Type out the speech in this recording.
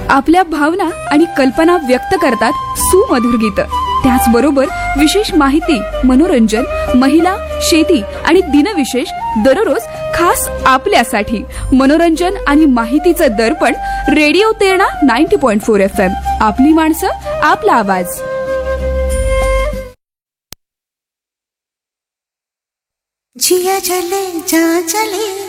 आपल्या भावना आणि कल्पना व्यक्त करतात सुमधुर गीत. त्याचबरोबर विशेष माहिती, मनोरंजन, महिला, शेती आणि दिनविशेष दररोज खास आपल्यासाठी. मनोरंजन आणि माहितीचं दर्पण रेडिओ तेरणा 90.4 FM. आपली माणसं, आपला आवाज. जिया चले जा चले